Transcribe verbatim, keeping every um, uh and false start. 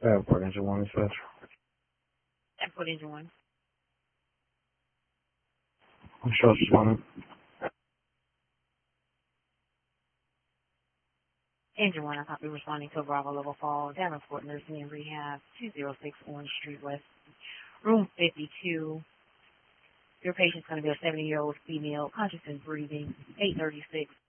Airport engine one, et cetera. Airport engine one. I'm sure she's one. Engine one, I copy responding to Bravo Level Fall, Davenport Nursing and Rehab, two oh six Orange Street West, room fifty-two. Your patient's going to be a seventy-year-old female, conscious and breathing, eight thirty-six